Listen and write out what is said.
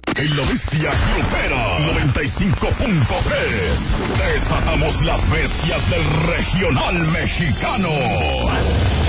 En la bestia grupera 95.3 desatamos las bestias del regional mexicano.